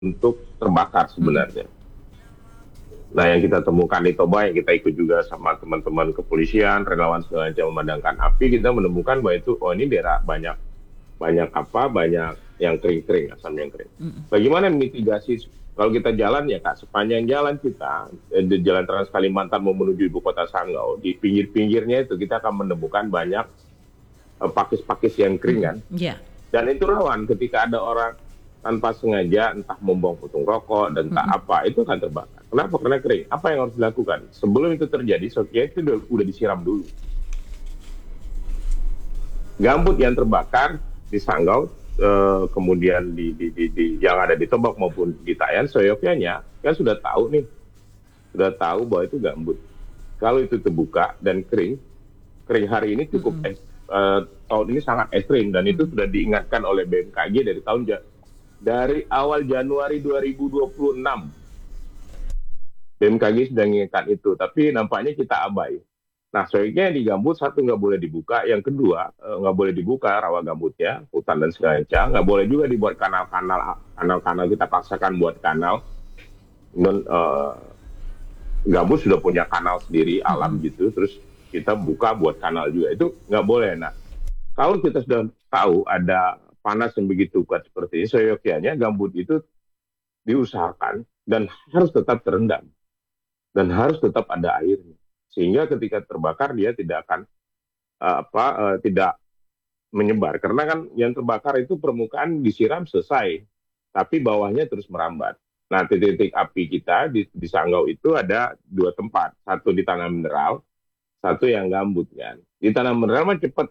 untuk terbakar sebenarnya. Nah, yang kita temukan di Toba, yang kita ikut juga sama teman-teman kepolisian, relawan segala macam memadamkan api, kita menemukan bahwa itu, oh ini daerah banyak banyak yang kering-kering, asam yang kering. Bagaimana mitigasi kalau kita jalan ya Kak, sepanjang jalan kita, di jalan Trans Kalimantan mau menuju ibu kota Sanggau, di pinggir-pinggirnya itu kita akan menemukan banyak pakis-pakis yang kering kan. Yeah. Dan itu rawan ketika ada orang tanpa sengaja entah membuang putung rokok dan entah apa, itu akan terbakar. Kenapa? Karena kering. Apa yang harus dilakukan? Sebelum itu terjadi, soalnya itu udah disiram dulu. Gambut yang terbakar di Sanggau, kemudian di yang ada di Toba maupun di Tayan, seyogyanya kan sudah tahu bahwa itu gambut. Kalau itu terbuka dan kering hari ini cukup tahun ini sangat ekstrim, dan itu sudah diingatkan oleh BMKG dari awal Januari 2026. BMKG sudah mengingatkan itu, tapi nampaknya kita abai. Nah, soalnya di gambut, satu nggak boleh dibuka, yang kedua nggak boleh dibuka rawa gambutnya, hutan dan segala macam, nggak boleh juga dibuat kanal-kanal kita paksakan buat kanal. Gambut sudah punya kanal sendiri alam gitu, terus kita buka buat kanal juga, itu nggak boleh. Nah, kalau kita sudah tahu ada panas yang begitu kuat seperti ini, seyogyanya gambut itu diusahakan dan harus tetap terendam dan harus tetap ada airnya, sehingga ketika terbakar dia tidak akan tidak menyebar, karena kan yang terbakar itu permukaan disiram selesai, tapi bawahnya terus merambat. Nah, titik-titik api kita di Sanggau itu ada dua tempat, satu di tanah mineral, satu yang gambut kan. Di tanah mineral mah cepat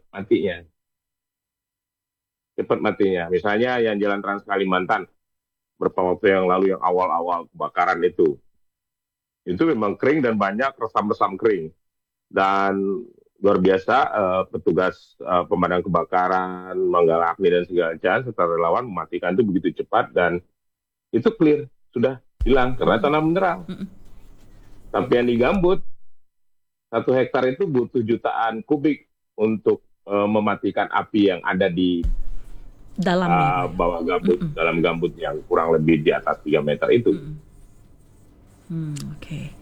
matinya. Misalnya yang jalan Trans Kalimantan beberapa waktu yang lalu, yang awal-awal kebakaran itu memang kering dan banyak resam-resam kering. Dan luar biasa petugas pemadam kebakaran, Manggala Agni dan segala macam serta relawan mematikan itu begitu cepat, dan itu clear, sudah hilang karena tanah mineral. Tapi yang di gambut, 1 hektar itu butuh jutaan kubik untuk mematikan api yang ada di bawah gambut, dalam gambut yang kurang lebih di atas 3 meter itu. Oke.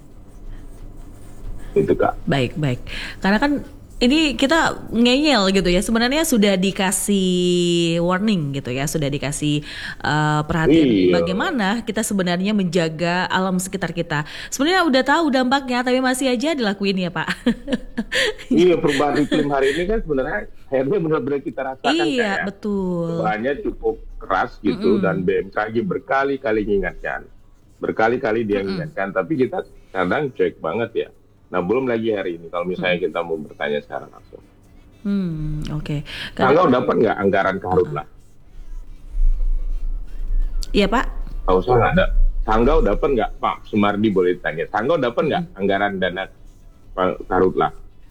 Itu Kak. Baik. Karena kan ini kita ngeyel gitu ya, sebenarnya sudah dikasih warning gitu ya, sudah dikasih perhatian bagaimana kita sebenarnya menjaga alam sekitar kita. Sebenarnya udah tahu dampaknya, tapi masih aja dilakuin ya Pak. Iya, perubahan iklim hari ini kan sebenarnya akhirnya benar-benar kita rasakan. Iya, betul. Perubahannya cukup keras gitu, dan BMKG berkali-kali dia ingatkan, tapi kita kadang cuek banget ya. Nah, belum lagi hari ini kalau misalnya kita mau bertanya secara langsung. Oke. Kalau dapat nggak anggaran Karhutla? Iya Pak. Tahu saya nggak ada. Sanggau dapat nggak, Pak Sumardi boleh ditanya. Sanggau dapat nggak anggaran dana Karhutla?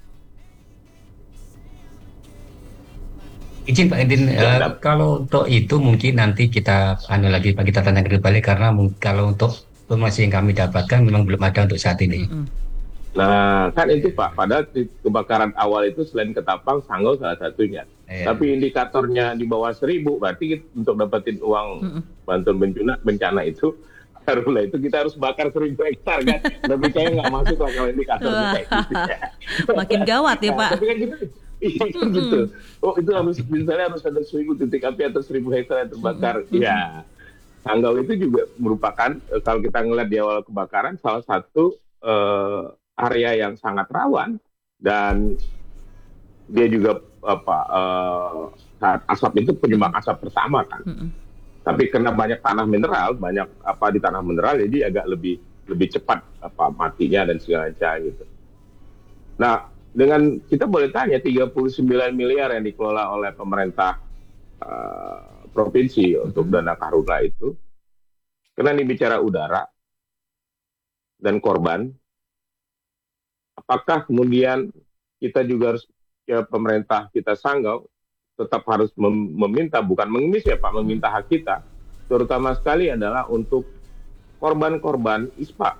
Izin Pak Edin, kalau untuk itu mungkin nanti kita tanya kembali, karena kalau untuk informasi yang kami dapatkan memang belum ada untuk saat ini. Nah, kan itu Pak, pada kebakaran awal itu selain Ketapang, Sanggau salah satunya. Tapi indikatornya di bawah 1.000, berarti untuk dapetin uang bantuan bencana itu, Karhutla itu kita harus bakar 1.000 hektar kan. Tapi saya nggak masuk lah kalau indikator kayak gitu ya. Makin gawat ya Pak. Tapi kan gitu. Oh, itu misalnya harus ada 1.000 titik api atau 1.000 hektar yang terbakar. Ya, Sanggau itu juga merupakan, kalau kita ngeliat di awal kebakaran, salah satu area yang sangat rawan, dan dia juga saat asap itu penyumbang asap pertama kan. Tapi karena banyak tanah mineral, di tanah mineral, jadi agak lebih cepat matinya dan segala macam gitu. Nah, dengan kita boleh tanya 39 miliar yang dikelola oleh pemerintah provinsi untuk dana Karhutla itu, karena ini bicara udara dan korban, apakah kemudian kita juga harus, pemerintah kita Sanggau tetap harus meminta, bukan mengemis ya Pak, meminta hak kita, terutama sekali adalah untuk korban-korban ISPA,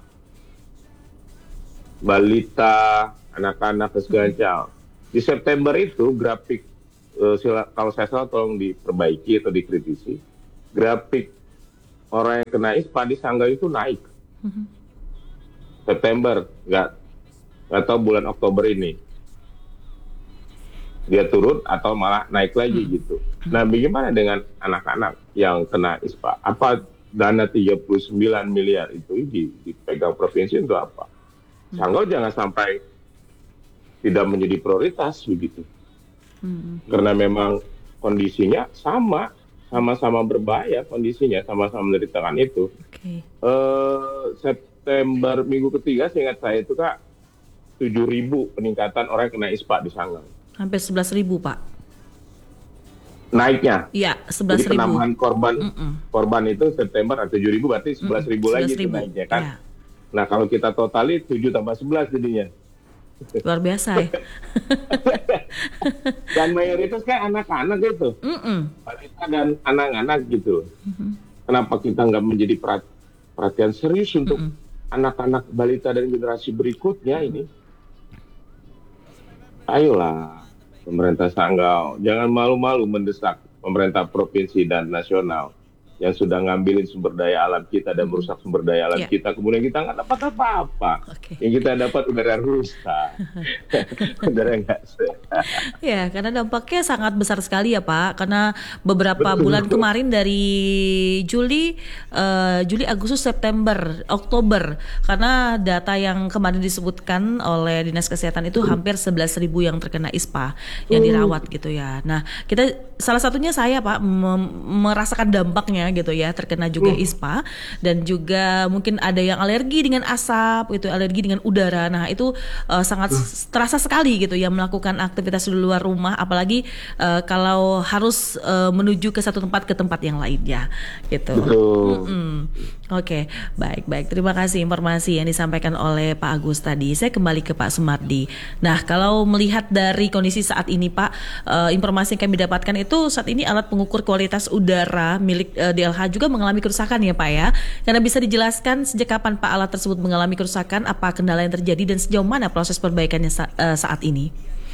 balita, anak-anak, segala macam. Di September itu grafik, kalau saya salah tolong diperbaiki atau dikritisi, grafik orang yang kena ISPA di Sanggau itu naik. September, nggak tahu bulan Oktober ini. Dia turun atau malah naik lagi gitu. Nah, bagaimana dengan anak-anak yang kena ISPA? Apa dana 39 miliar itu dipegang provinsi untuk apa? Sanggau jangan sampai tidak menjadi prioritas begitu. Karena memang kondisinya sama-sama berbahaya kondisinya, sama-sama menderitakan itu. Oke. September minggu ketiga seingat saya itu Kak 7.000 peningkatan orang yang kena ISPA di Sanggau. Hampir 11.000 Pak. Naiknya. Iya, Jadi 11.000. penambahan korban itu September ada 7.000 berarti 11.000 lagi itu 11.000. naiknya kan. Ya. Nah kalau kita totali 7 tambah 11 jadinya. Luar biasa ya. Dan mayoritas kan anak-anak gitu. Balita dan anak-anak gitu. Kenapa kita nggak menjadi perhatian serius untuk anak-anak balita dan generasi berikutnya ini? Ayolah pemerintah Sanggau, jangan malu-malu mendesak pemerintah provinsi dan nasional yang sudah ngambilin sumber daya alam kita dan merusak sumber daya alam kita, kemudian kita nggak dapat apa-apa. Yang kita dapat udara rusak, udara nggak sehat. Ya, karena dampaknya sangat besar sekali ya Pak. Karena beberapa bulan kemarin dari Juli, Agustus, September, Oktober, karena data yang kemarin disebutkan oleh Dinas Kesehatan itu hampir 11.000 yang terkena ISPA yang dirawat gitu ya. Nah, kita salah satunya saya Pak merasakan dampaknya gitu ya, terkena juga ISPA dan juga mungkin ada yang alergi dengan asap gitu, alergi dengan udara. Nah, itu sangat terasa sekali gitu ya melakukan aktivitas di luar rumah, apalagi kalau harus menuju ke satu tempat ke tempat yang lainnya gitu. Oke, baik. Terima kasih informasi yang disampaikan oleh Pak Agus tadi. Saya kembali ke Pak Sumardi. Nah, kalau melihat dari kondisi saat ini Pak, informasi yang kami dapatkan itu saat ini alat pengukur kualitas udara milik DLH juga mengalami kerusakan ya Pak ya. Karena bisa dijelaskan sejak kapan Pak alat tersebut mengalami kerusakan, apa kendala yang terjadi dan sejauh mana proses perbaikannya saat ini?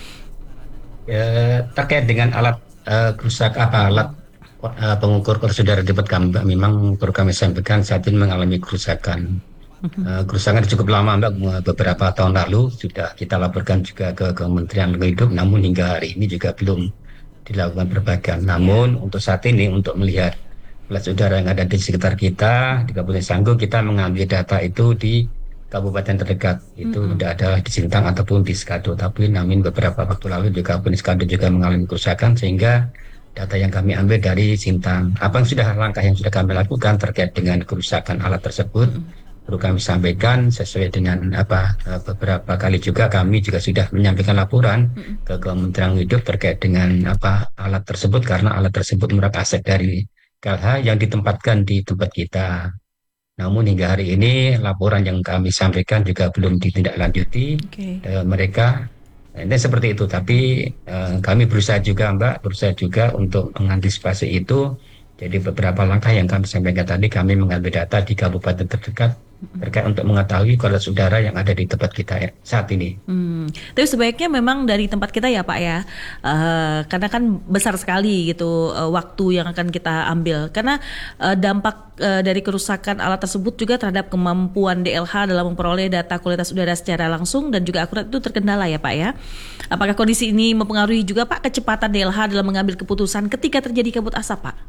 Terkait dengan alat alat pengukur kualitas udara di tempat kami, Mbak, memang perlu kami sampaikan saat ini mengalami kerusakan. Kerusakan cukup lama Mbak, beberapa tahun lalu sudah kita laporkan juga ke Kementerian Lingkungan Hidup, namun hingga hari ini juga belum dilakukan perbaikan. Namun untuk saat ini, untuk melihat kualitas udara yang ada di sekitar kita di Kabupaten Sanggau, kita mengambil data itu di kabupaten terdekat, itu tidak ada di Sintang ataupun di Skado. Tapi namun beberapa waktu lalu juga Kabupaten Skado juga mengalami kerusakan, sehingga data yang kami ambil dari Sintang. Apa yang langkah yang sudah kami lakukan terkait dengan kerusakan alat tersebut perlu kami sampaikan sesuai dengan beberapa kali juga kami juga sudah menyampaikan laporan ke Kementerian Hidup terkait dengan alat tersebut, karena alat tersebut merupakan aset dari KLH yang ditempatkan di tempat kita. Namun hingga hari ini laporan yang kami sampaikan juga belum ditindaklanjuti mereka. Ini seperti itu, tapi kami berusaha juga untuk mengantisipasi itu. Jadi beberapa langkah yang kami sampaikan tadi, kami mengambil data di kabupaten terdekat terkait untuk mengetahui kualitas udara yang ada di tempat kita saat ini. Tapi sebaiknya memang dari tempat kita ya Pak ya, karena kan besar sekali gitu waktu yang akan kita ambil. Karena dampak dari kerusakan alat tersebut juga terhadap kemampuan DLH dalam memperoleh data kualitas udara secara langsung dan juga akurat itu terkendala ya Pak ya. Apakah kondisi ini mempengaruhi juga Pak kecepatan DLH dalam mengambil keputusan ketika terjadi kabut asap Pak?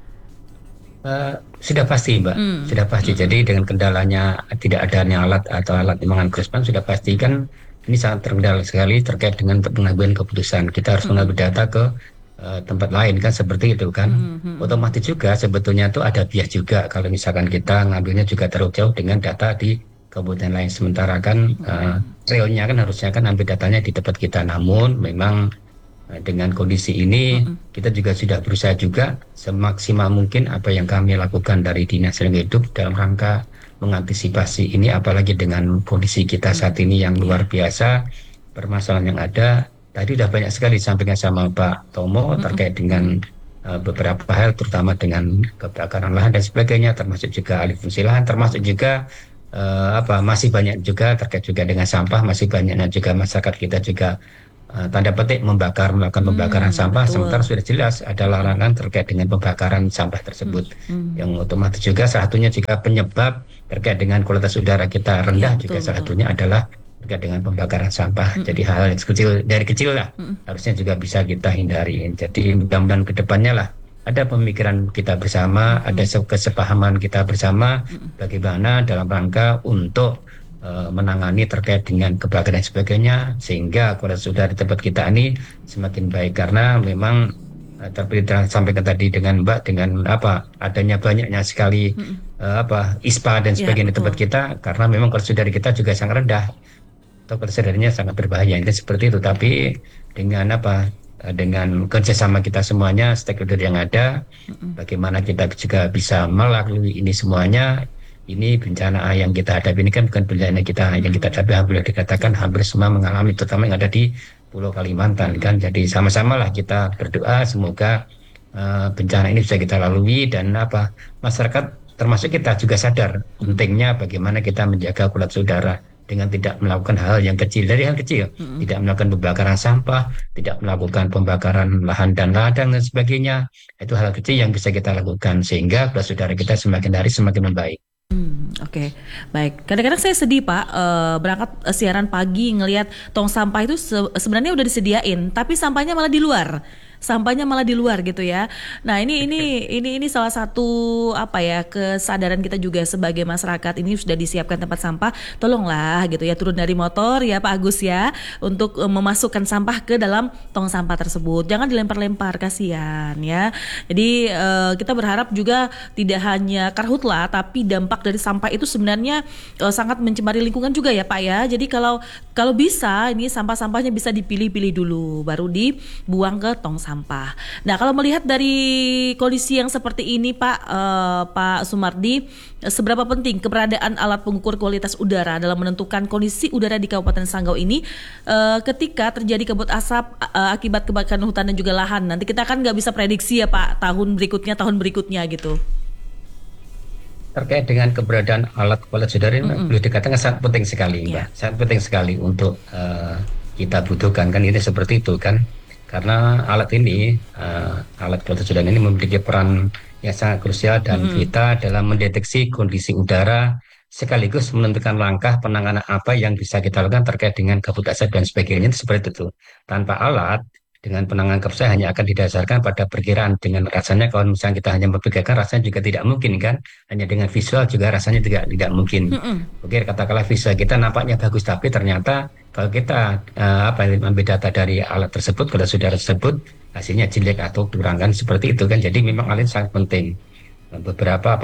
Sudah pasti Mbak, sudah pasti. Jadi dengan kendalanya tidak adanya alat atau alat timbangan kerusakan, sudah pasti kan ini sangat terkendala sekali terkait dengan pengambilan keputusan. Kita harus mengambil data ke tempat lain kan, seperti itu kan. Otomatis juga sebetulnya itu ada bias juga kalau misalkan kita ngambilnya juga terlalu jauh dengan data di kabupaten lain. Sementara kan realnya kan harusnya kan ambil datanya di tempat kita. Namun memang dengan kondisi ini kita juga sudah berusaha juga semaksimal mungkin apa yang kami lakukan dari Dinas Lingkungan Hidup dalam rangka mengantisipasi ini, apalagi dengan kondisi kita saat ini yang luar biasa, permasalahan yang ada. Tadi sudah banyak sekali disampaikan sama Pak Tomo terkait dengan beberapa hal, terutama dengan kebakaran lahan dan sebagainya, termasuk juga alih fungsi lahan, termasuk juga masih banyak juga terkait juga dengan sampah, masih banyaknya juga masyarakat kita juga tanda petik melakukan pembakaran sampah, Betul. sementara sudah jelas ada larangan terkait dengan pembakaran sampah tersebut. Yang otomatis juga salah satunya jika penyebab terkait dengan kualitas udara kita rendah Iya, juga betul, salah betul. satunya adalah terkait dengan pembakaran sampah. Jadi hal yang kecil dari kecil lah harusnya juga bisa kita hindari. Jadi mudah-mudahan ke depannya lah ada pemikiran kita bersama, ada kesepahaman kita bersama bagaimana dalam rangka untuk menangani terkait dengan kebakaran dan sebagainya, sehingga kualitas udara di tempat kita ini semakin baik. Karena memang seperti sampaikan tadi dengan Mbak, dengan apa adanya banyaknya sekali ISPA dan Ya, sebagainya di tempat betul. kita, karena memang kualitas udara kita juga sangat rendah atau kualitas udaranya sangat berbahaya. Itu seperti itu. Tapi dengan dengan kerjasama kita semuanya, stakeholder yang ada, bagaimana kita juga bisa melalui ini semuanya. Ini bencana yang kita hadapi ini kan bukan bencana yang kita hadapi, boleh dikatakan hampir semua mengalami, terutama yang ada di Pulau Kalimantan kan. Jadi sama-sama lah kita berdoa semoga bencana ini bisa kita lalui, dan masyarakat termasuk kita juga sadar pentingnya bagaimana kita menjaga kualitas udara dengan tidak melakukan hal yang kecil, dari hal kecil, tidak melakukan pembakaran sampah, tidak melakukan pembakaran lahan dan ladang dan sebagainya. Itu hal kecil yang bisa kita lakukan sehingga kualitas udara kita semakin hari semakin membaik. Oke, baik. Kadang-kadang saya sedih Pak, berangkat siaran pagi ngelihat tong sampah itu sebenarnya udah disediain, tapi sampahnya malah di luar. Sampahnya malah di luar gitu ya. Nah, ini salah satu kesadaran kita juga sebagai masyarakat. Ini sudah disiapkan tempat sampah, tolonglah gitu ya, turun dari motor ya Pak Agus ya, untuk memasukkan sampah ke dalam tong sampah tersebut. Jangan dilempar-lempar, kasihan ya. Jadi kita berharap juga tidak hanya karhutlah, tapi dampak dari sampah itu sebenarnya sangat mencemari lingkungan juga ya Pak ya. Jadi kalau bisa ini sampah-sampahnya bisa dipilih-pilih dulu, baru dibuang ke tong sampah. Nah, kalau melihat dari kondisi yang seperti ini Pak Sumardi, seberapa penting keberadaan alat pengukur kualitas udara dalam menentukan kondisi udara di Kabupaten Sanggau ini ketika terjadi kabut asap akibat kebakaran hutan dan juga lahan. Nanti kita kan nggak bisa prediksi ya Pak, tahun berikutnya gitu. Terkait dengan keberadaan alat kualitas udara ini boleh dikatakan sangat penting sekali, Mbak. Sangat penting sekali untuk kita butuhkan kan, ini seperti itu kan. Karena alat kualitas udara ini memiliki peran yang sangat krusial dan vital dalam mendeteksi kondisi udara sekaligus menentukan langkah penanganan apa yang bisa kita lakukan terkait dengan kabut asap dan sebagainya. Itu seperti itu. Tanpa alat, dengan penanganan kabut asap hanya akan didasarkan pada perkiraan. Dengan rasanya kalau misalnya kita hanya memperkirakan, rasanya juga tidak mungkin kan. Hanya dengan visual juga rasanya juga tidak mungkin. Oke, katakanlah visual kita nampaknya bagus, tapi ternyata kalau kita ambil data dari alat tersebut, kalau sudah tersebut hasilnya jelek atau kurang kan, seperti itu kan. Jadi memang alat sangat penting. Beberapa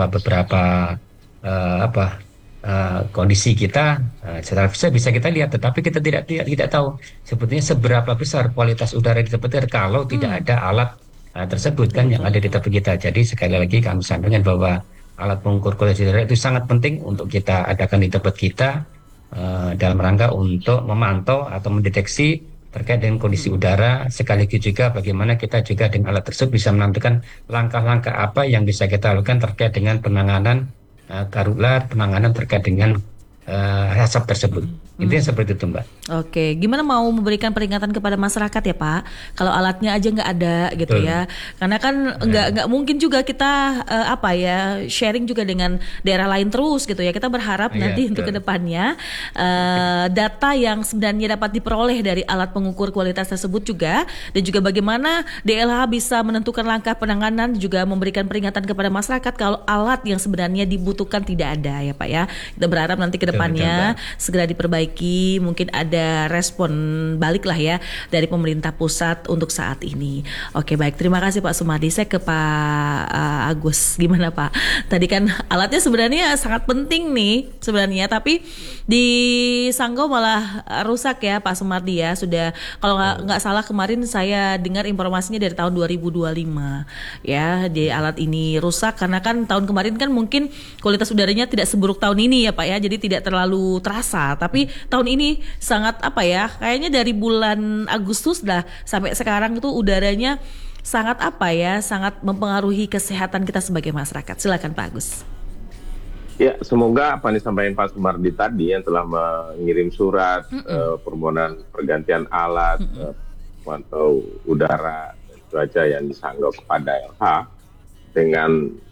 kondisi kita secara visual bisa kita lihat, tetapi kita tidak tahu sebetulnya seberapa besar kualitas udara di tempat kita kalau tidak ada alat tersebut kan yang ada di tempat kita. Jadi sekali lagi kami sampaikan bahwa alat pengukur kualitas udara itu sangat penting untuk kita adakan di tempat kita dalam rangka untuk memantau atau mendeteksi terkait dengan kondisi udara, sekaligus juga bagaimana kita juga dengan alat tersebut bisa menentukan langkah-langkah apa yang bisa kita lakukan terkait dengan penanganan karhutlah, penanganan terkait dengan asap tersebut. Intinya seperti itu, Mbak. Oke, gimana mau memberikan peringatan kepada masyarakat ya Pak, kalau alatnya aja nggak ada gitu ya? Karena kan nggak mungkin juga kita sharing juga dengan daerah lain terus gitu ya. Kita berharap nanti untuk kedepannya data yang sebenarnya dapat diperoleh dari alat pengukur kualitas tersebut juga, dan juga bagaimana DLH bisa menentukan langkah penanganan, juga memberikan peringatan kepada masyarakat kalau alat yang sebenarnya dibutuhkan tidak ada ya Pak ya. Kita berharap nanti kedepannya segera diperbaiki. Mungkin ada respon balik lah ya dari pemerintah pusat untuk saat ini. Oke, baik, terima kasih Pak Sumardi. Saya ke Pak Agus, gimana Pak? Tadi kan alatnya sebenarnya sangat penting nih sebenarnya, tapi di Sanggau malah rusak ya Pak Sumardi ya. Sudah, kalau nggak salah kemarin saya dengar informasinya dari tahun 2025 ya, di alat ini rusak karena kan tahun kemarin kan mungkin kualitas udaranya tidak seburuk tahun ini ya Pak ya, jadi tidak terlalu terasa. Tapi tahun ini sangat kayaknya dari bulan Agustus dah sampai sekarang itu udaranya sangat mempengaruhi kesehatan kita sebagai masyarakat. Silakan Pak Agus. Ya, semoga apa yang disampaikan Pak Sumardi tadi yang telah mengirim surat permohonan pergantian alat pemantau udara dan cuaca yang disanggau kepada LH dengan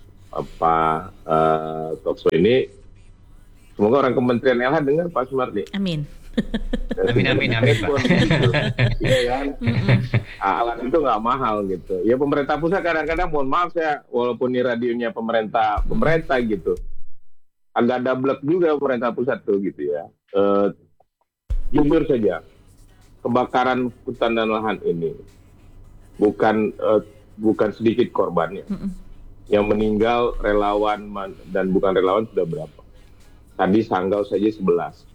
talkshow ini, semoga orang Kementerian LH dengar Pak Sumardi. Amin. Amin, Pak. Iya kan? Alat itu nggak mahal gitu. Ya pemerintah pusat kadang-kadang, mohon maaf saya, walaupun ini radionya pemerintah gitu, agak dablek juga pemerintah pusat tuh gitu ya. Jujur saja, kebakaran hutan dan lahan ini bukan sedikit korbannya. Yang meninggal relawan dan bukan relawan sudah berapa? Tadi Sanggau saja 11.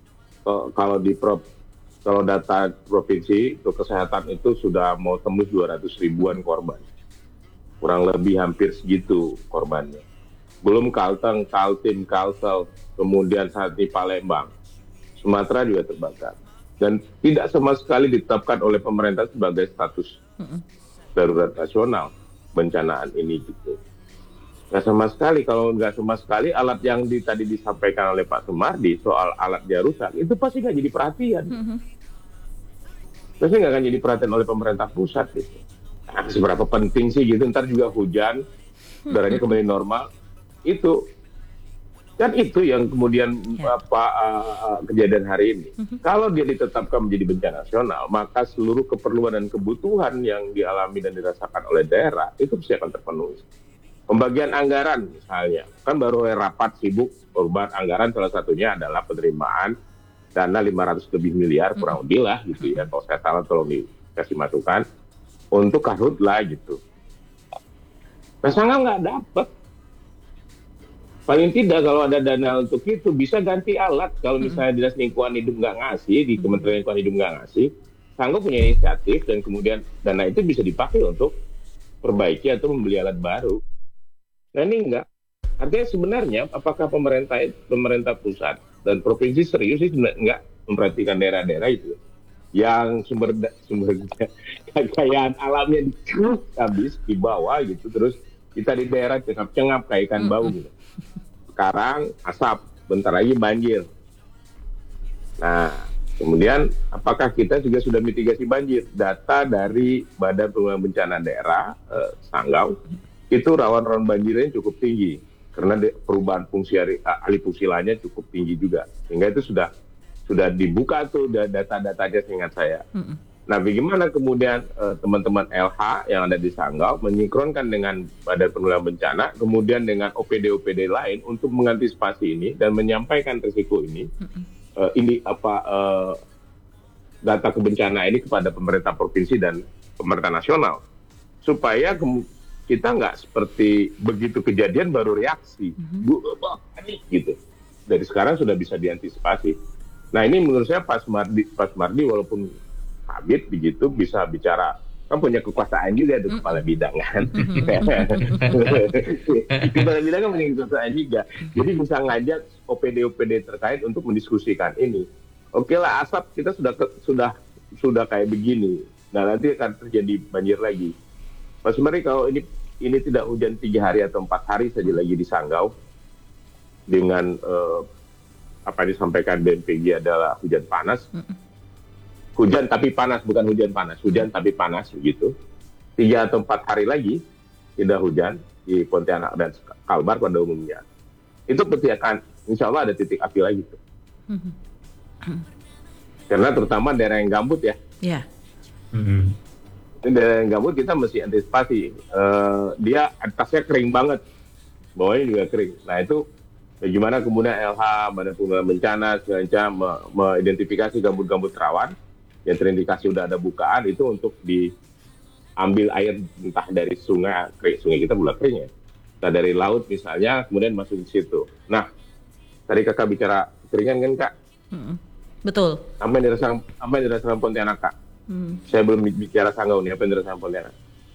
Kalau data provinsi untuk kesehatan itu sudah mau tembus 200 ribuan korban. Kurang lebih hampir segitu korbannya. Belum Kalteng, Kaltim, Kalsel, kemudian saat di Palembang. Sumatera juga terbakar. Dan tidak sama sekali ditetapkan oleh pemerintah sebagai status darurat nasional bencanaan ini gitu. Nggak sama sekali, kalau nggak sama sekali alat yang tadi disampaikan oleh Pak Sumardi soal alat dia rusak, itu pasti nggak jadi perhatian. Pasti nggak akan jadi perhatian oleh pemerintah pusat gitu. Nah, seberapa penting sih gitu, ntar juga hujan, udaranya kembali normal, itu kan itu yang kemudian kejadian hari ini. Kalau dia ditetapkan menjadi bencana nasional, maka seluruh keperluan dan kebutuhan yang dialami dan dirasakan oleh daerah itu pasti akan terpenuhi. Pembagian anggaran misalnya, kan baru rapat sibuk perubahan anggaran, salah satunya adalah penerimaan dana 500 lebih miliar kurang lebih lah gitu ya, kalau saya salah tolong dikasih masukan untuk karhutlah gitu. Nah, Sanggau nggak dapat. Paling tidak kalau ada dana untuk itu bisa ganti alat. Kalau misalnya Dinas Lingkungan Hidup nggak ngasih, di Kementerian Lingkungan Hidup nggak ngasih, Sanggau punya inisiatif dan kemudian dana itu bisa dipakai untuk perbaiki atau membeli alat baru. Nah ini enggak. Artinya sebenarnya apakah pemerintah pusat dan provinsi serius sih enggak memperhatikan daerah-daerah itu yang sumber kekayaan alamnya dicurut habis di bawah gitu, terus kita di daerah cengap-cengap kayak ikan bau gitu. Sekarang asap, bentar lagi banjir. Nah, kemudian apakah kita juga sudah mitigasi banjir? Data dari Badan Penanggulangan Bencana Daerah Sanggau itu rawan banjirnya cukup tinggi karena perubahan fungsi alih fungsi lahannya cukup tinggi juga, sehingga itu sudah dibuka tuh data-datanya seingat saya. Nah, bagaimana kemudian teman-teman LH yang ada di Sanggau menyinkronkan dengan Badan Penanggulangan Bencana, kemudian dengan OPD lain untuk mengantisipasi ini dan menyampaikan risiko ini, data kebencana ini kepada pemerintah provinsi dan pemerintah nasional, supaya kita nggak seperti begitu kejadian baru reaksi, panik gitu. Dari sekarang sudah bisa diantisipasi. Nah ini menurut saya Pak Sumardi walaupun habis begitu bisa bicara, kan punya kekuasaan juga tuh kepala bidang kan. Kepala bidang kan punya kekuasaan juga. Jadi bisa ngajak OPD terkait untuk mendiskusikan ini. Oke lah, asap kita sudah kayak begini. Nah nanti akan terjadi banjir lagi. Pak Sumardi, kalau ini tidak hujan 3 hari atau 4 hari saja lagi di Sanggau dengan apa yang disampaikan BMPG adalah hujan panas, hujan tapi panas, bukan hujan panas, hujan tapi panas begitu. 3 atau 4 hari lagi tidak hujan di Pontianak dan Kalbar pada umumnya. Itu pasti akan, insya Allah ada titik api lagi tuh. Karena terutama daerah yang gambut ya. Iya. Ini daerah yang gambut kita mesti antisipasi. Dia atasnya kering banget, bawahnya juga kering. Nah itu bagaimana kemudian LH, Badan Penanggulangan Bencana, segala mengidentifikasi gambut-gambut rawan yang terindikasi udah ada bukaan itu untuk diambil air entah dari sungai kita bulan kering ya, entah dari laut misalnya, kemudian masuk di situ. Nah tadi kakak bicara keringan kan kak? Betul. Apa yang dirasakan Pontianak kak? Saya belum bicara Sanggau nih, apa yang dirasakan Pontianak?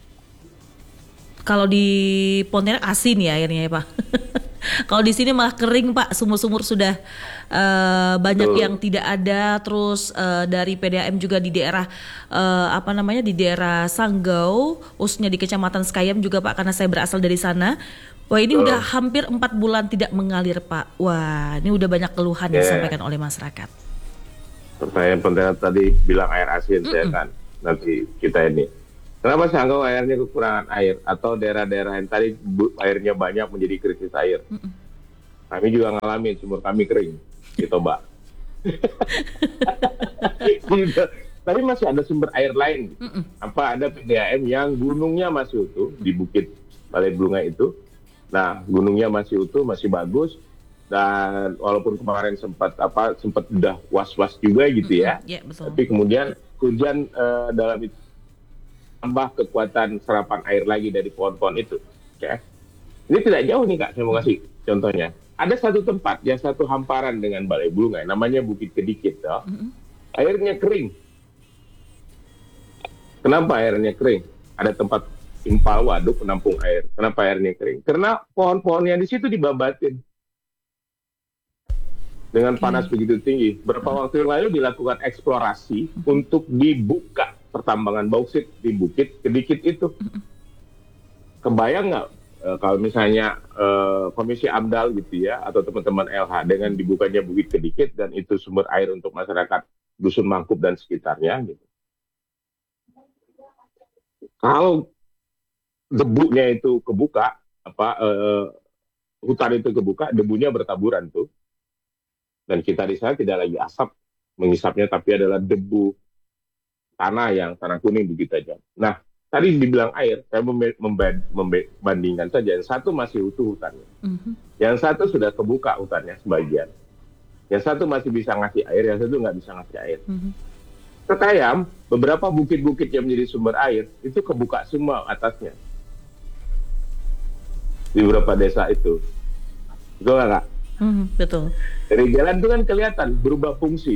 Kalau di Pontianak asin ya airnya ya Pak. Kalau di sini malah kering Pak, sumur-sumur sudah banyak yang tidak ada. Terus dari PDAM juga di daerah di daerah Sanggau, khususnya di Kecamatan Sekayam juga Pak, karena saya berasal dari sana. Wah, ini udah hampir 4 bulan tidak mengalir, Pak. Wah, ini udah banyak keluhan yang disampaikan oleh masyarakat. Pertanyaan penting tadi bilang air asin, ya kan. Nanti kita ini. Kenapa Sanggau airnya kekurangan air? Atau daerah-daerah yang tadi airnya banyak menjadi krisis air? Kami juga ngalamin, sumur kami kering. Di Toba. Tapi masih ada sumber air lain. Apa ada PDAM yang gunungnya masih utuh di Bukit Balai Blungai itu. Nah, gunungnya masih utuh, masih bagus, dan walaupun kemarin sempat udah was-was juga gitu ya, betul. tapi kemudian hujan dalam itu tambah kekuatan serapan air lagi dari pohon-pohon itu. Ya. Ini tidak jauh nih Kak, saya mau kasih contohnya. Ada satu tempat yang satu hamparan dengan Balai Blungai, namanya Bukit Kedikit. Ya. Airnya kering. Kenapa airnya kering? Ada tempat impal waduk penampung air. Kenapa airnya kering? Karena pohon-pohon yang di situ dibabatin dengan panas begitu tinggi. Beberapa waktu yang lalu dilakukan eksplorasi untuk dibuka pertambangan bauksit di Bukit Kedikit itu. Kebayang nggak kalau misalnya Komisi AMDAL gitu ya, atau teman-teman LH dengan dibukanya Bukit Kedikit dan itu sumber air untuk masyarakat Dusun Mangkup dan sekitarnya gitu. Kalau debunya itu kebuka, hutan itu kebuka, debunya bertaburan tuh. Dan kita di sana tidak lagi asap mengisapnya, tapi adalah debu tanah kuning begitu aja. Nah, tadi dibilang air, saya membandingkan saja. Yang satu masih utuh hutannya. Yang satu sudah kebuka hutannya sebagian. Yang satu masih bisa ngasih air, yang satu nggak bisa ngasih air. Sekayam, beberapa bukit-bukit yang menjadi sumber air, itu kebuka semua atasnya. Di beberapa desa itu. Betul nggak, Kak? Betul. Dari jalan itu kan kelihatan berubah fungsi.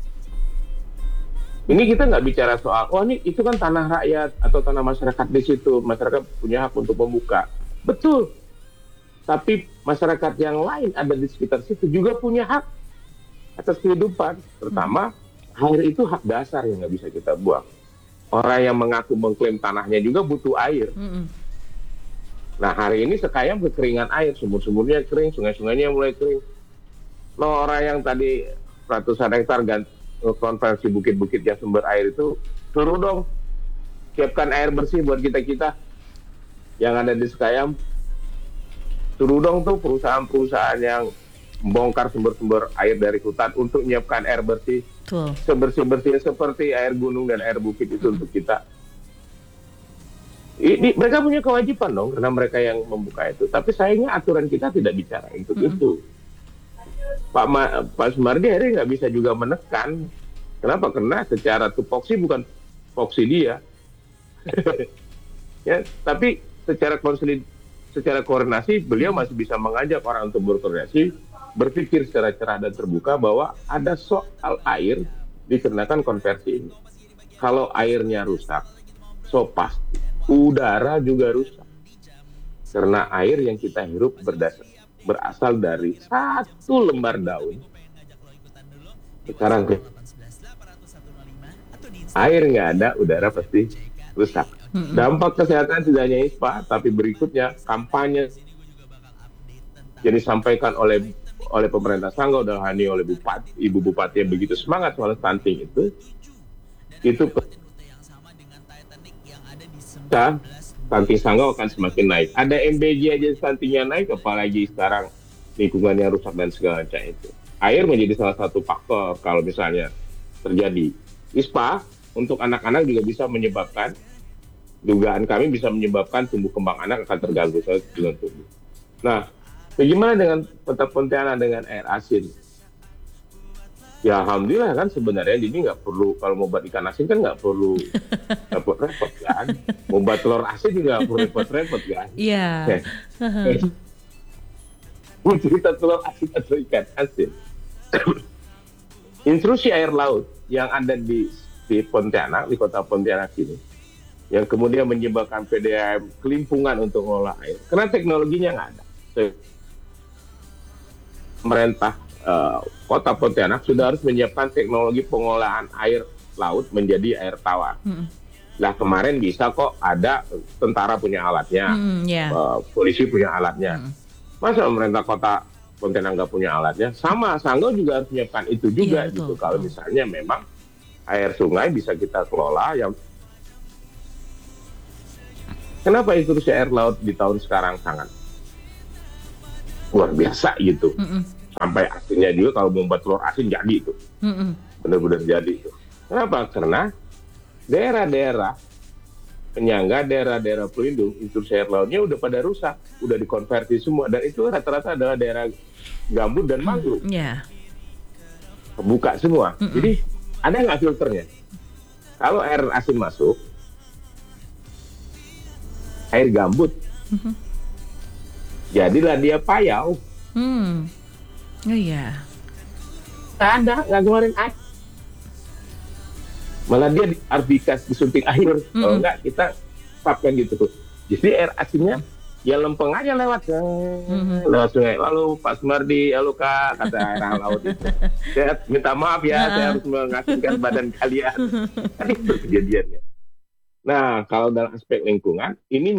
Ini kita nggak bicara soal, ini itu kan tanah rakyat atau tanah masyarakat di situ. Masyarakat punya hak untuk membuka. Betul. Tapi masyarakat yang lain ada di sekitar situ juga punya hak atas kehidupan. Terutama air itu hak dasar yang nggak bisa kita buang. Orang yang mengaku mengklaim tanahnya juga butuh air. Nah, hari ini Sekayam kekeringan air, sumur-sumurnya kering, sungai-sungainya mulai kering. Nah, orang yang tadi ratusan hektar konversi bukit-bukit yang sumber air itu, suruh dong siapkan air bersih buat kita-kita yang ada di Sekayam. Suruh dong tuh perusahaan-perusahaan yang membongkar sumber-sumber air dari hutan untuk menyiapkan air bersih. Sebersih-bersih seperti air gunung dan air bukit itu untuk kita. Mereka punya kewajiban dong, karena mereka yang membuka itu. Tapi sayangnya aturan kita tidak bicara untuk itu. Pak Sumardi akhirnya nggak bisa juga menekan. Kenapa? Karena secara tupoksi bukan foksi dia. Ya, tapi secara koordinasi beliau masih bisa mengajak orang untuk berkoordinasi, berpikir secara cerah dan terbuka bahwa ada soal air dikarenakan konversi ini. Kalau airnya rusak, pasti udara juga rusak. Karena air yang kita hirup berasal dari satu lembar daun. Sekarang air nggak ada, udara pasti rusak. Dampak kesehatan tidak hanya ISPA, tapi berikutnya kampanye yang disampaikan oleh pemerintah Sanggau dalam hal ini oleh Ibu Bupati yang begitu semangat soal stunting itu stunting Sanggau akan semakin naik. Ada MBG aja stuntingnya naik, apalagi sekarang lingkungannya rusak dan segala macam itu. Air menjadi salah satu faktor kalau misalnya terjadi. ISPA untuk anak-anak juga bisa menyebabkan, dugaan kami bisa menyebabkan tumbuh kembang anak akan terganggu dengan tubuh. Nah, bagaimana dengan Kota Pontianak dengan air asin? Ya alhamdulillah kan sebenarnya jadi nggak perlu, kalau mau buat ikan asin kan nggak perlu repot-repot kan. Mau buat telur asin juga nggak perlu repot-repot kan. Iya. Cerita telur asin atau ikan asin. Intrusi air laut yang ada di Pontianak, di Kota Pontianak ini, yang kemudian menyebabkan PDAM kelimpungan untuk mengolah air. Karena teknologinya nggak ada. Pemerintah Kota Pontianak sudah harus menyiapkan teknologi pengolahan air laut menjadi air tawar. Lah kemarin bisa kok ada tentara punya alatnya, polisi punya alatnya. Masa pemerintah kota Pontianak nggak punya alatnya? Sama, Sanggau juga harus menyiapkan itu juga gitu. Kalau misalnya memang air sungai bisa kita kelola, yang kenapa instruksi air laut di tahun sekarang sangat luar biasa gitu. Sampai asinnya juga kalau membuat telur asin jadi itu. Benar-benar jadi itu. Kenapa? Karena daerah-daerah penyangga, daerah-daerah pelindung, instruksi air lautnya udah pada rusak, udah dikonversi semua, dan itu rata-rata adalah daerah gambut dan mangrove. Kebuka semua. Jadi ada nggak filternya? Kalau air asin masuk, air gambut, jadilah dia payau. Oh iya. Nggak keluarin air. Malah dia harus disuntik air. Kalau enggak kita stopkan gitu. Jadi air asinnya ya lempeng aja lewat sungai. Lalu Pak Sumardi, halo Kak, kata air laut itu. Saya minta maaf ya, saya harus mengasingkan badan kalian. Tadi itu kejadiannya. Nah, kalau dalam aspek lingkungan, ini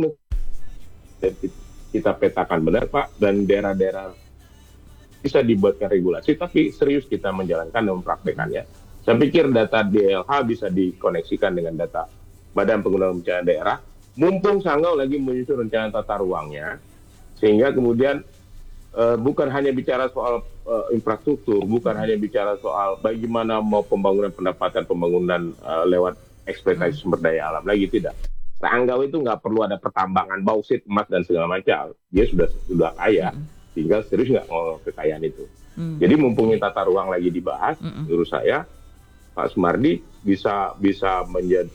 kita petakan benar Pak, dan daerah-daerah bisa dibuatkan regulasi, tapi serius kita menjalankan dan mempraktekannya. Saya pikir data DLH bisa dikoneksikan dengan data Badan Penanggulangan Bencana Daerah, mumpung Sanggau lagi menyusun rencana tata ruangnya, sehingga kemudian bukan hanya bicara soal infrastruktur, bukan hanya bicara soal bagaimana mau pembangunan pendapatan, pembangunan lewat eksploitasi sumber daya alam lagi, tidak. Sanggau itu nggak perlu ada pertambangan bauksit, emas, dan segala macam. Dia sudah kaya, tinggal serius nggak mau kekayaan itu. Jadi mumpung tata ruang lagi dibahas, menurut saya, Pak Sumardi bisa menjadi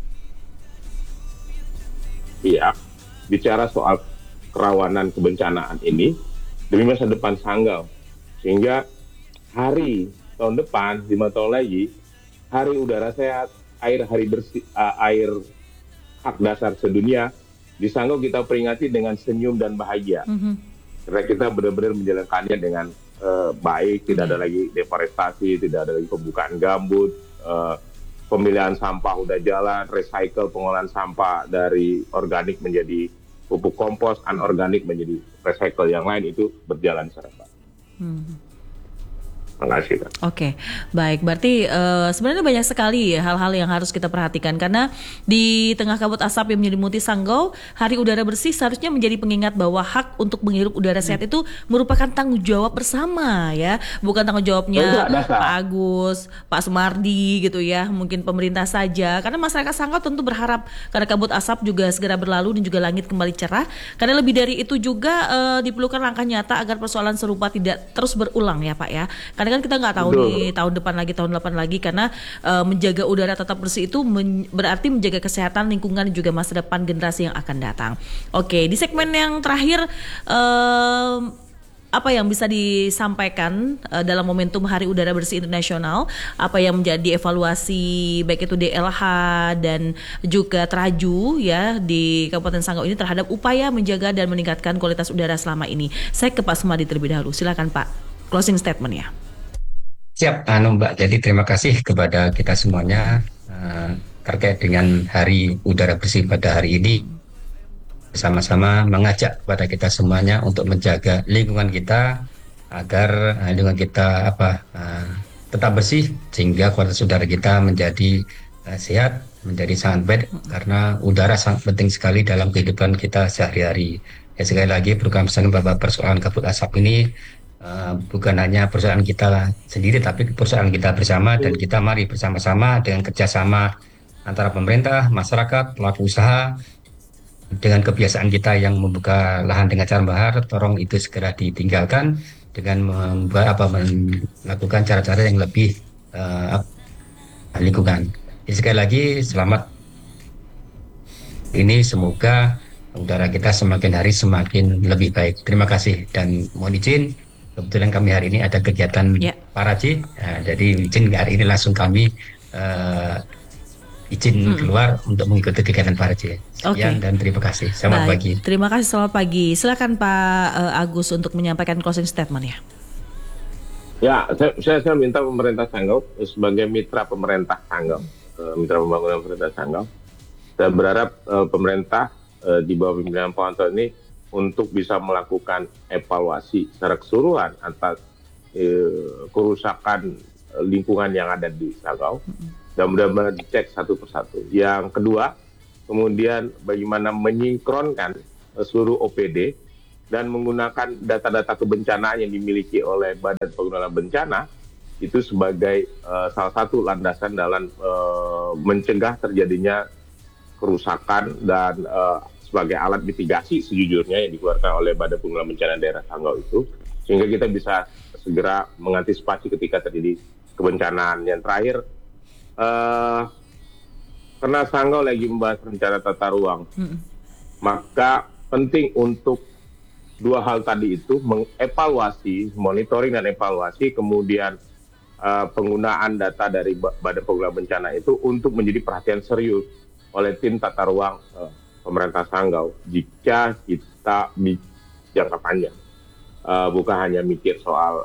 bicara soal kerawanan kebencanaan ini demi masa depan Sanggau, sehingga tahun depan 5 tahun lagi hari udara sehat, hari bersih, air hak dasar sedunia di Sanggau kita peringati dengan senyum dan bahagia, karena kita benar-benar menjalankannya dengan baik, tidak ada lagi deforestasi, tidak ada lagi pembukaan gambut, pemilihan sampah udah jalan, recycle pengolahan sampah dari organik menjadi pupuk kompos, anorganik menjadi recycle yang lain, itu berjalan secara baik. Terima kasih, Kak. Oke, baik. Berarti sebenarnya banyak sekali hal-hal yang harus kita perhatikan, karena di tengah kabut asap yang menyelimuti Sanggau, Hari Udara Bersih seharusnya menjadi pengingat bahwa hak untuk menghirup udara sehat itu merupakan tanggung jawab bersama, ya, bukan tanggung jawabnya Pak Agus, Pak Sumardi gitu ya, mungkin pemerintah saja. Karena masyarakat Sanggau tentu berharap karena kabut asap juga segera berlalu dan juga langit kembali cerah. Karena lebih dari itu juga diperlukan langkah nyata agar persoalan serupa tidak terus berulang, ya Pak, ya. Karena kan kita nggak tahu nih tahun depan lagi, tahun 8 lagi, karena menjaga udara tetap bersih itu berarti menjaga kesehatan lingkungan dan juga masa depan generasi yang akan datang. Oke, di segmen yang terakhir apa yang bisa disampaikan dalam momentum Hari Udara Bersih Internasional, apa yang menjadi evaluasi baik itu DLH dan juga Traju ya di Kabupaten Sanggau ini terhadap upaya menjaga dan meningkatkan kualitas udara selama ini. Saya ke Pak Sumardi terlebih dahulu. Silakan Pak, closing statement ya. Siap, Mbak. Jadi terima kasih kepada kita semuanya terkait dengan Hari Udara Bersih pada hari ini. Bersama-sama mengajak kepada kita semuanya untuk menjaga lingkungan kita agar lingkungan kita tetap bersih, sehingga kualitas udara kita menjadi sehat, menjadi sangat baik, karena udara sangat penting sekali dalam kehidupan kita sehari-hari. Ya, sekali lagi program pesan bahwa persoalan kabut asap ini bukan hanya persoalan kita sendiri, tapi persoalan kita bersama, dan kita mari bersama-sama dengan kerjasama antara pemerintah, masyarakat, pelaku usaha, dengan kebiasaan kita yang membuka lahan dengan cara bahar, tolong itu segera ditinggalkan dengan melakukan cara-cara yang lebih lingkungan. Jadi sekali lagi selamat ini, semoga udara kita semakin hari semakin lebih baik. Terima kasih, dan mohon izin, kebetulan kami hari ini ada kegiatan Paraji, jadi izin hari ini langsung kami izin keluar untuk mengikuti kegiatan Paraji. Sekian dan terima kasih. Selamat pagi. Terima kasih, selamat pagi. Silakan Pak Agus untuk menyampaikan closing statement ya. Ya, saya minta pemerintah Sanggau sebagai mitra pemerintah Sanggau, mitra pembangunan pemerintah Sanggau, Saya berharap pemerintah di bawah pimpinan Pak Anto ini untuk bisa melakukan evaluasi secara keseluruhan atas kerusakan lingkungan yang ada di Sanggau dan benar-benar dicek satu persatu. Yang kedua, kemudian bagaimana menyingkronkan seluruh OPD dan menggunakan data-data kebencanaan yang dimiliki oleh Badan Penanggulangan Bencana itu sebagai salah satu landasan dalam mencegah terjadinya kerusakan dan sebagai alat mitigasi sejujurnya yang dikeluarkan oleh Badan Penanggulangan Bencana Daerah Sanggau itu, sehingga kita bisa segera mengantisipasi ketika terjadi kebencanaan. Yang terakhir, karena Sanggau lagi membahas rencana tata ruang, maka penting untuk dua hal tadi itu, mengevaluasi, monitoring dan evaluasi, kemudian penggunaan data dari Badan Penanggulangan Bencana itu untuk menjadi perhatian serius oleh tim tata ruang pemerintah Sanggau jika kita jangka panjang, bukan hanya mikir soal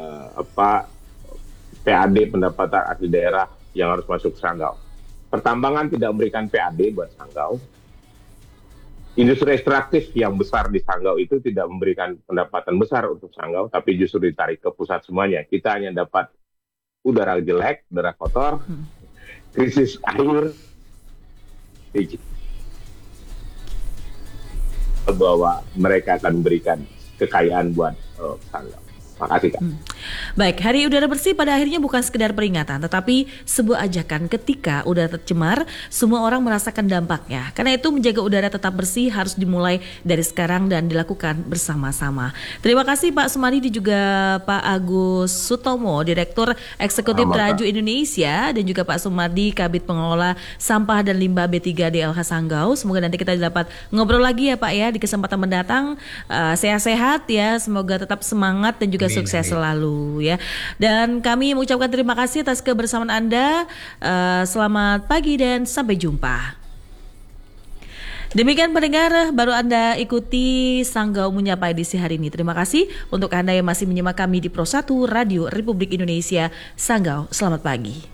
PAD, pendapatan asli daerah yang harus masuk ke Sanggau. Pertambangan tidak memberikan PAD buat Sanggau. Industri ekstraktif yang besar di Sanggau itu tidak memberikan pendapatan besar untuk Sanggau, tapi justru ditarik ke pusat semuanya. Kita hanya dapat udara jelek, udara kotor, krisis air, bahwa mereka akan memberikan kekayaan buat Sanggau. Makasih, Kak. Baik, Hari Udara Bersih pada akhirnya bukan sekedar peringatan, tetapi sebuah ajakan ketika udara tercemar, semua orang merasakan dampaknya. Karena itu menjaga udara tetap bersih harus dimulai dari sekarang dan dilakukan bersama-sama. Terima kasih Pak Sumadi dan juga Pak Agus Sutomo, Direktur Eksekutif Traju Indonesia, dan juga Pak Sumadi, Kabid Pengelola Sampah dan Limbah B3 DLH Sanggau. Semoga nanti kita dapat ngobrol lagi ya Pak ya di kesempatan mendatang. Sehat-sehat ya, semoga tetap semangat dan juga sukses selalu ya. Dan kami mengucapkan terima kasih atas kebersamaan Anda. Selamat pagi dan sampai jumpa. Demikian pendengar, baru Anda ikuti Sanggau Menyapa edisi hari ini. Terima kasih untuk Anda yang masih menyimak kami di Pro 1 Radio Republik Indonesia Sanggau. Selamat pagi.